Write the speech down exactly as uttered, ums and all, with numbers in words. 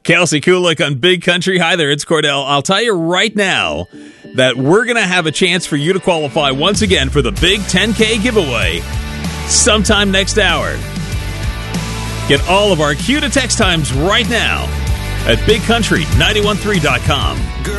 Kelsey Kulik on Big Country. Hi there, it's Cordell. I'll tell you right now that we're going to have a chance for you to qualify once again for the big ten K giveaway sometime next hour. Get all of our Q to text times right now at big country nine one three dot com.